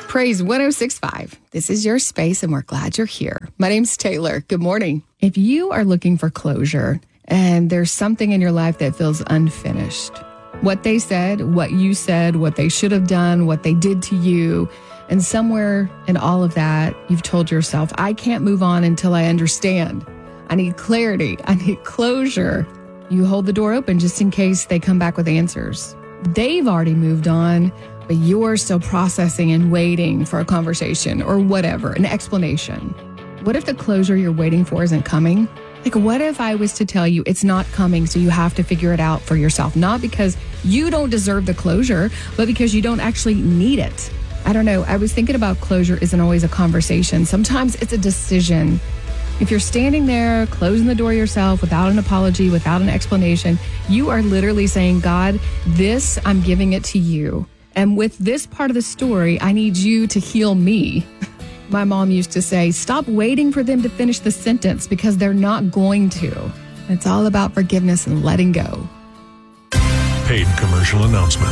Praise 106.5. This is your space, and we're glad you're here. My name's Taylor. Good morning. If you are looking for closure and there's something in your life that feels unfinished, what they said, what you said, what they should have done, what they did to you, and somewhere in all of that, you've told yourself, I can't move on until I understand. I need clarity. I need closure. You hold the door open just in case they come back with answers. They've already moved on, but you're still processing and waiting for a conversation or whatever, an explanation. What if the closure you're waiting for isn't coming? Like, what if I was to tell you it's not coming, so you have to figure it out for yourself? Not because you don't deserve the closure, but because you don't actually need it. I don't know. I was thinking about closure isn't always a conversation. Sometimes it's a decision. If you're standing there, closing the door yourself without an apology, without an explanation, you are literally saying, God, this, I'm giving it to you. And with this part of the story, I need you to heal me. My mom used to say, stop waiting for them to finish the sentence because they're not going to. It's all about forgiveness and letting go. Paid commercial announcement.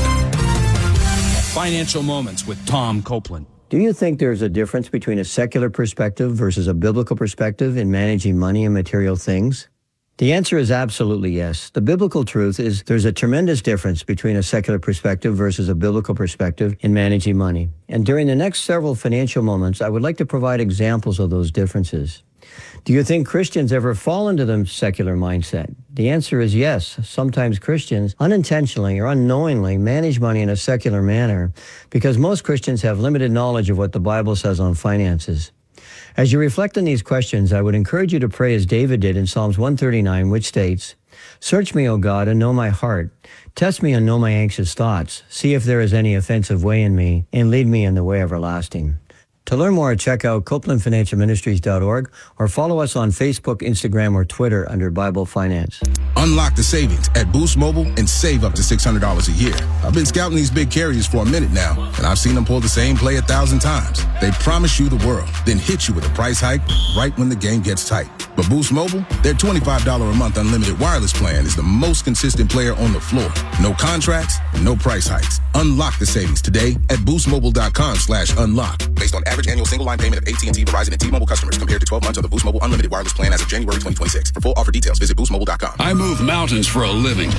Financial Moments with Tom Copeland. Do you think there's a difference between a secular perspective versus a biblical perspective in managing money and material things? The answer is absolutely yes. The biblical truth is there's a tremendous difference between a secular perspective versus a biblical perspective in managing money. And during the next several financial moments, I would like to provide examples of those differences. Do you think Christians ever fall into the secular mindset? The answer is yes. Sometimes Christians unintentionally or unknowingly manage money in a secular manner because most Christians have limited knowledge of what the Bible says on finances. As you reflect on these questions, I would encourage you to pray as David did in Psalms 139, which states, Search me, O God, and know my heart. Test me and know my anxious thoughts. See if there is any offensive way in me, and lead me in the way everlasting. To learn more, check out CopelandFinancialMinistries.org or follow us on Facebook, Instagram, or Twitter under Bible Finance. Unlock the savings at Boost Mobile and save up to $600 a year. I've been scouting these big carriers for a minute now, and I've seen them pull the same play 1,000 times. They promise you the world, then hit you with a price hike right when the game gets tight. But Boost Mobile, their $25 a month unlimited wireless plan is the most consistent player on the floor. No contracts, no price hikes. Unlock the savings today at boostmobile.com/unlock. Based on average annual single line payment of AT&T, Verizon, and T-Mobile customers compared to 12 months of the Boost Mobile unlimited wireless plan as of January 2026. For full offer details, visit boostmobile.com. I move mountains for a living.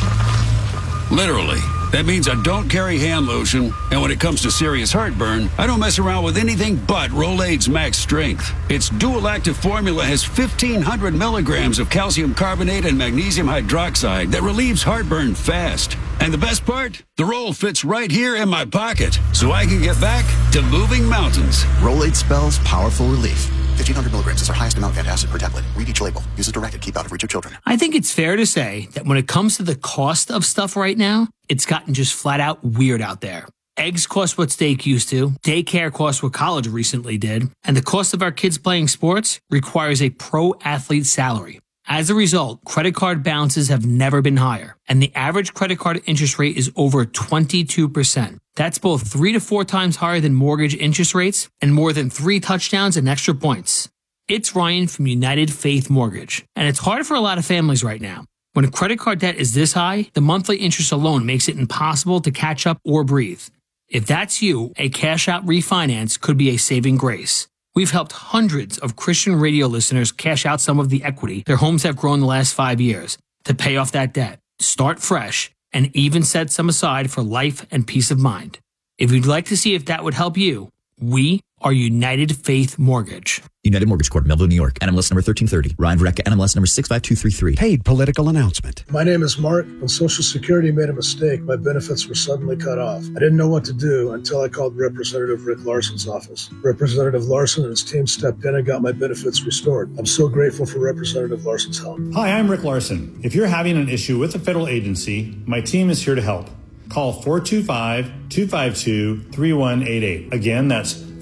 Literally. That means I don't carry hand lotion, and when it comes to serious heartburn, I don't mess around with anything but Rolaids Max Strength. Its dual-active formula has 1,500 milligrams of calcium carbonate and magnesium hydroxide that relieves heartburn fast. And the best part? The roll fits right here in my pocket, so I can get back to moving mountains. Rolaids spells powerful relief. 1,500 milligrams is our highest amount of antacid per tablet. Read each label. Use as directed. Keep out of reach of children. I think it's fair to say that when it comes to the cost of stuff right now, it's gotten just flat out weird out there. Eggs cost what steak used to, daycare costs what college recently did, and the cost of our kids playing sports requires a pro athlete salary. As a result, credit card balances have never been higher, and the average credit card interest rate is over 22%. That's both 3 to 4 times higher than mortgage interest rates and more than 3 touchdowns and extra points. It's Ryan from United Faith Mortgage, and it's hard for a lot of families right now. When a credit card debt is this high, the monthly interest alone makes it impossible to catch up or breathe. If that's you, a cash-out refinance could be a saving grace. We've helped hundreds of Christian radio listeners cash out some of the equity their homes have grown the last 5 years to pay off that debt, start fresh, and even set some aside for life and peace of mind. If you'd like to see if that would help you, we are United Faith Mortgage. United Mortgage Corp, Melville, New York. NMLS number 1330. Ryan Varecka, NMLS number 65233. Paid political announcement. My name is Mark. When Social Security made a mistake, my benefits were suddenly cut off. I didn't know what to do until I called Representative Rick Larson's office. Representative Larson and his team stepped in and got my benefits restored. I'm so grateful for Representative Larson's help. Hi, I'm Rick Larson. If you're having an issue with a federal agency, my team is here to help. Call 425-252-3188. Again, that's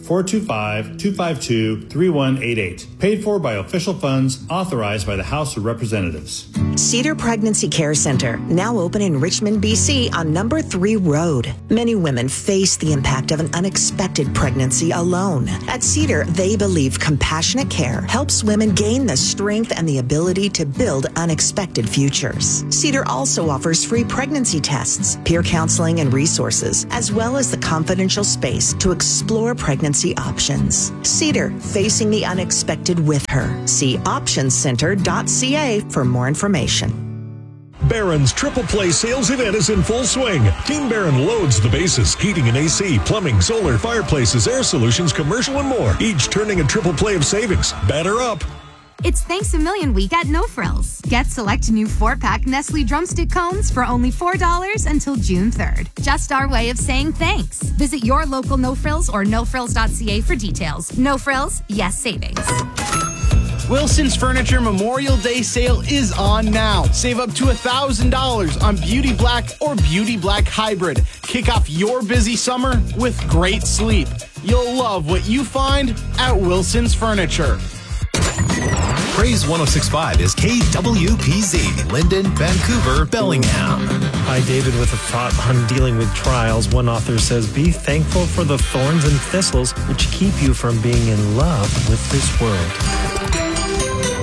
425-252-3188. Paid for by official funds authorized by the House of Representatives. Cedar Pregnancy Care Center, now open in Richmond, BC on number 3 Road. Many women face the impact of an unexpected pregnancy alone. At Cedar, they believe compassionate care helps women gain the strength and the ability to build unexpected futures. Cedar also offers free pregnancy tests, peer counseling and resources, as well as the confidential space to explore pregnancy options. Cedar, facing the unexpected with her. See optioncenter.ca for more information. Barron's Triple Play sales event is in full swing. Team Barron loads the bases: heating and AC, plumbing, solar, fireplaces, air solutions, commercial, and more. Each turning a triple play of savings. Batter up. It's Thanks a Million week at No Frills. Get select new 4-pack Nestle Drumstick cones for only $4 until June 3rd. Just our way of saying thanks. Visit your local No Frills or nofrills.ca for details. No Frills, yes savings. Wilson's Furniture Memorial Day sale is on now. Save up to $1,000 on Beauty Black or Beauty Black Hybrid. Kick off your busy summer with great sleep. You'll love what you find at Wilson's Furniture. Praise 106.5 is KWPZ, Linden, Vancouver, Bellingham. Hi, David, with a thought on dealing with trials. One author says, be thankful for the thorns and thistles which keep you from being in love with this world.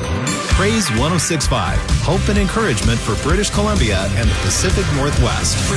Praise 106.5, hope and encouragement for British Columbia and the Pacific Northwest.